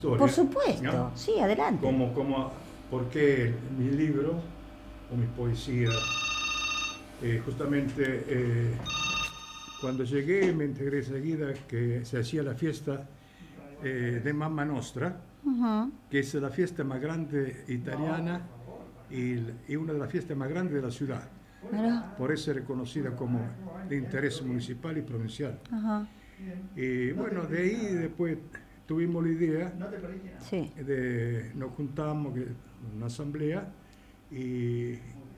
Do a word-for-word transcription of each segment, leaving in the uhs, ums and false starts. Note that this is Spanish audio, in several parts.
Por supuesto, ¿no? Sí, adelante. Como, como, porque mi libro o mi poesía, eh, justamente eh, cuando llegué me integré enseguida que se hacía la fiesta eh, de Mamma Nostra, uh-huh. que es la fiesta más grande italiana y, y una de las fiestas más grandes de la ciudad. ¿Verdad? Por eso es reconocida como de interés municipal y provincial. Uh-huh. Y bueno, de ahí después tuvimos la idea, sí. de, nos juntamos en una asamblea y,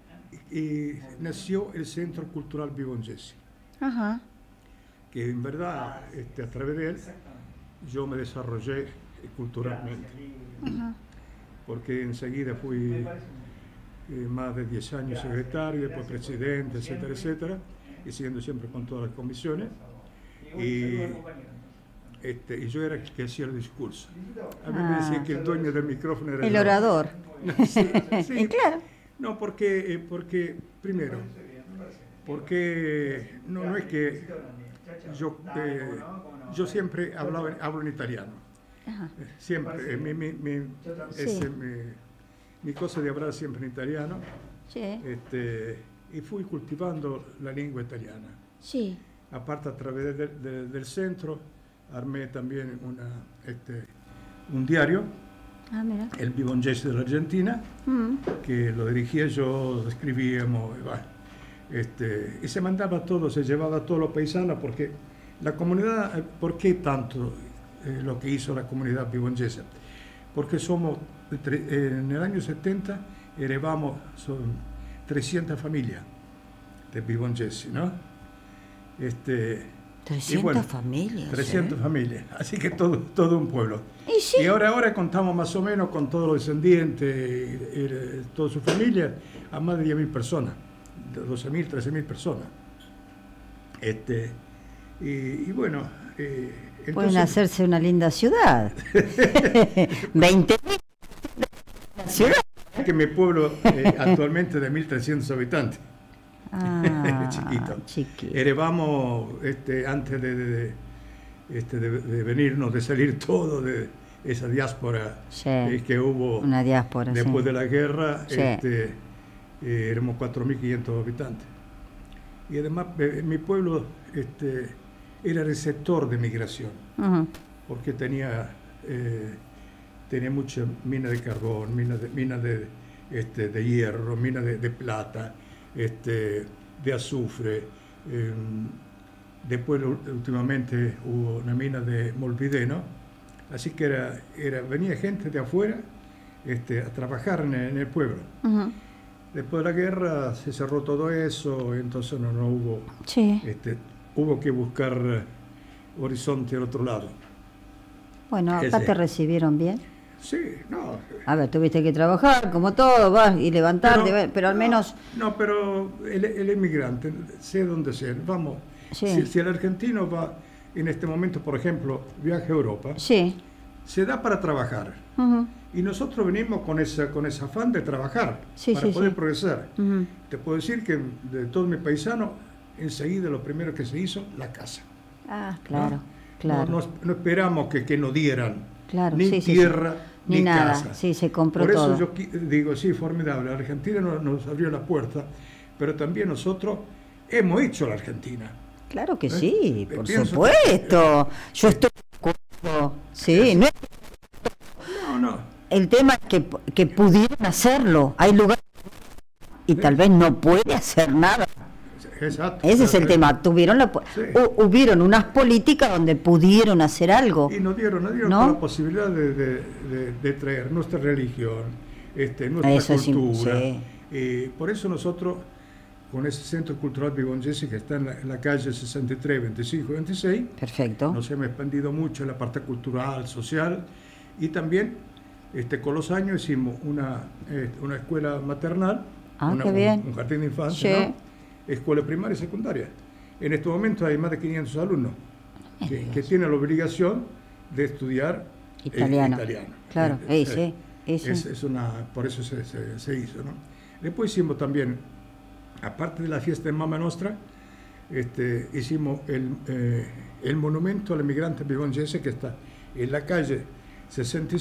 y nació el Centro Cultural Vivongesi, uh-huh. que en verdad este, a través de él yo me desarrollé culturalmente, uh-huh. porque enseguida fui eh, más de diez años secretario, después presidente, etcétera, etcétera, y siguiendo siempre con todas las comisiones. Y, este, y yo era el que hacía el discurso. A mí ah, me decían que el dueño del micrófono era el orador. Sí, sí. Claro. No, porque, porque primero, porque no, no es que yo, eh, yo siempre hablaba, hablo en italiano. Ajá. Siempre, eh, mi, mi, mi, sí. es, mi, mi cosa de hablar siempre en italiano. Sí. Este, y fui cultivando la lengua italiana. Sí. Aparte, a través de, de, del centro, armé también una, este, un diario, ah, mira. El Vivongesi de la Argentina, mm. que lo dirigía yo, lo escribíamos, este, y se mandaba todo, se llevaba a todos los paisanos, porque la comunidad, ¿por qué tanto eh, lo que hizo la comunidad vivongesi? Porque somos, en el año setenta, elevamos son trescientas familias de vivongesi, ¿no? Este, trescientas bueno, familias. trescientas ¿eh? familias, así que todo, todo un pueblo. ¿Y, sí? y ahora, ahora contamos más o menos con todos los descendientes, y, y, toda su familia, a más de diez mil personas, doce mil, trece mil personas. Este, y, y bueno, eh, entonces, pueden hacerse una linda ciudad. veinte mil ciudad. Que mi pueblo eh, actualmente de mil trescientos habitantes. Ah, chiquito. chiquito. Elevamos este, antes de, de, de, este, de, de venirnos, de salir todo de esa diáspora sí, eh, que hubo una diáspora, después sí. de la guerra, sí. este, eh, éramos cuatro mil quinientos habitantes. Y además eh, mi pueblo este, era receptor de migración, uh-huh. porque tenía, eh, tenía muchas minas de carbón, minas de, mina de, este, de hierro, minas de, de plata, Este, de azufre, eh, después últimamente hubo una mina de molibdeno, así que era, era, venía gente de afuera este, a trabajar en el, en el pueblo. Uh-huh. Después de la guerra se cerró todo eso, entonces no, no hubo, sí. este, hubo que buscar horizonte al otro lado. Bueno, acá Ese. te recibieron bien. Sí, no. A ver, tuviste que trabajar, como todo, vas y levantarte, pero, pero al no, menos... No, pero el, el inmigrante, sé dónde sea, vamos, sí. si, si el argentino va en este momento, por ejemplo, viaja a Europa, sí. se da para trabajar. Uh-huh. Y nosotros venimos con esa con ese afán de trabajar, sí, para sí, poder sí. progresar. Uh-huh. Te puedo decir que de todos mis paisanos, enseguida lo primero que se hizo, la casa. Ah, claro, ¿no? claro. No, no, no esperamos que, que nos dieran claro, ni sí, tierra, sí, sí. Ni, ni nada, casa. Sí, se compró Por eso todo. yo digo, sí, formidable, Argentina nos, nos abrió la puerta, pero también nosotros hemos hecho la Argentina. Claro que ¿Eh? sí, por Pienso supuesto. Que, yo estoy de acuerdo. Sí, no, es... no, no. El tema es que, que pudieron hacerlo. Hay lugares y tal vez no puede hacer nada. Exacto. Ese es el tema. Tuvieron la, sí. hubieron unas políticas donde pudieron hacer algo. Y nos dieron, nos dieron ¿no? la posibilidad de, de, de, de traer nuestra religión, este, nuestra eso cultura. Sí. Eh, por eso nosotros, con ese Centro Cultural Vivongesi que está en la, en la calle sesenta y tres, veinticinco, veintiséis, perfecto. Nos hemos expandido mucho en la parte cultural, social, y también este, con los años hicimos una, eh, una escuela maternal, ah, una, qué bien. Un, un jardín de infancia, sí. ¿no? Escuela primaria y secundaria. En este momento hay más de quinientos alumnos que, que tienen la obligación de estudiar italiano. Eh, italiano. Claro, eh, ese, eh, ese. Es, es una, por eso se, se, se hizo, ¿no? Después hicimos también, aparte de la fiesta de Mamma Nostra, este, hicimos el, eh, el monumento al emigrante vivongesi que está en la calle sesenta y